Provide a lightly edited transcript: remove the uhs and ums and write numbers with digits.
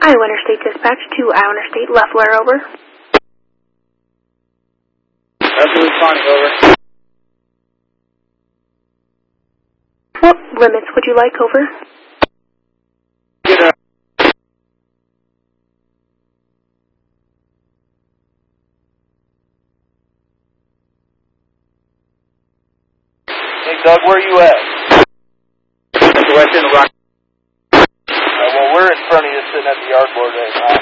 Iowa Interstate Dispatch to Iowa Interstate, Leffler, over. That's responding, over. What limits would you like, over? Get up. Hey, Doug, where are you at? West in the rock. Well, we're in front of you sitting at the yard board right now.